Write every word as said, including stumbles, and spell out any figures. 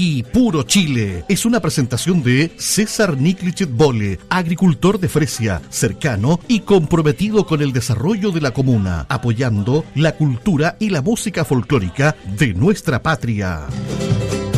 Aquí, puro Chile, es una presentación de César Niklichet Bole, agricultor de Fresia, cercano y comprometido con el desarrollo de la comuna, apoyando la cultura y la música folclórica de nuestra patria.